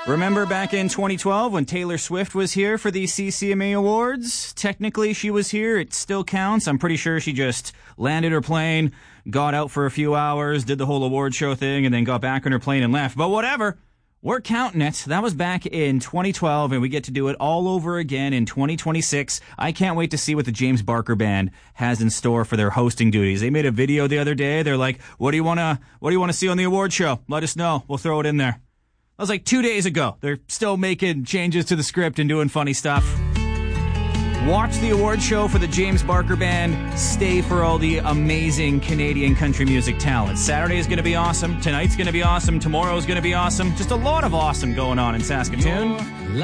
Remember back in 2012 when Taylor Swift was here for the CCMA Awards? Technically, she was here. It still counts. I'm pretty sure she just landed her plane, got out for a few hours, did the whole award show thing, and then got back on her plane and left. But whatever. We're counting it. That was back in 2012, and we get to do it all over again in 2026. I can't wait to see what the James Barker Band has in store for their hosting duties. They made a video the other day. They're like, what do you want to see on the award show? Let us know. We'll throw it in there. That was like 2 days ago. They're still making changes to the script and doing funny stuff. Watch the award show for the James Barker Band. Stay for all the amazing Canadian country music talent. Saturday is going to be awesome. Tonight's going to be awesome. Tomorrow's going to be awesome. Just a lot of awesome going on in Saskatoon.